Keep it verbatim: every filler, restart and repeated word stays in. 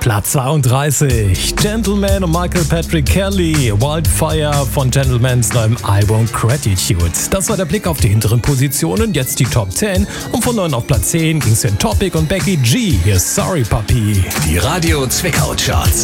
Platz zweiunddreißig. Gentleman und Michael Patrick Kelly. Wildfire von Gentleman's neuem Album Gratitude. Das war der Blick auf die hinteren Positionen. Jetzt die Top zehn. Und von neun auf Platz zehn ging es in Topic und Becky G. Hier ist Sorry Puppy. Die Radio Zwickau Charts.